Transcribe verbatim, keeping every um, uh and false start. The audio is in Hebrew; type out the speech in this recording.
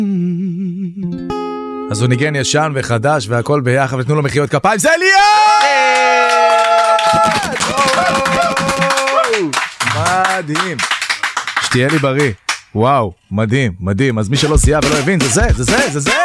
אז הוא ניגן ישן וחדש והכל ביחד, ותנו לו מחיאות כפיים, זה ליאל! מדהים. שתהיה לי בריא. וואו, מדהים, מדהים. אז מי שלא סייע ולא הבין, זה זה, זה זה, זה זה.